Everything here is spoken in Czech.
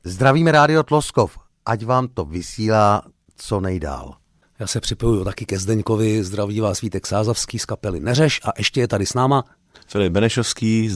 Zdravíme Rádio Tloskov, ať vám to vysílá co nejdál. Já se připojuju taky ke Zdeňkovi, zdraví vás Vítek Sázavský z kapely Neřeš a ještě je tady s náma Filip Benešovský.